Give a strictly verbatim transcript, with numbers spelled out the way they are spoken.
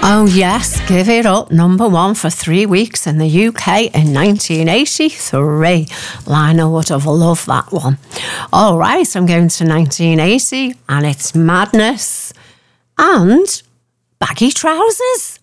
Oh yes, Give It Up, number one for three weeks in the U K in nineteen eighty-three. Lionel would have loved that one. All right, I'm going to nineteen eighty, and it's Madness and Baggy Trousers.